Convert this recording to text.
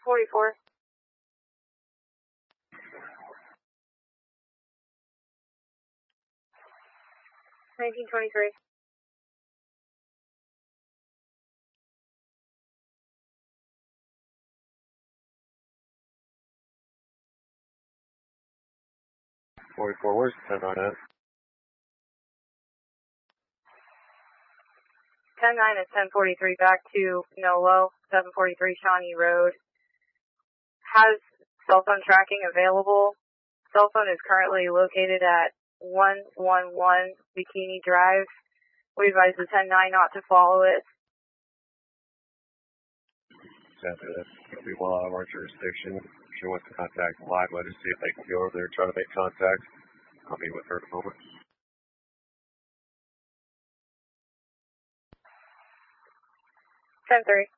44. 1923. Where's 10-9 at? 10-9 is 1043 back to NOLO, 743 Shawnee Road. Has cell phone tracking available. Cell phone is currently located at 111 Bikini Drive. We advise the 10-9 not to follow it. Exactly, that could be well out of our jurisdiction. She wants to contact Live, let us see if they can go over there and try to make contact. I'll be with her in a moment. 10-3.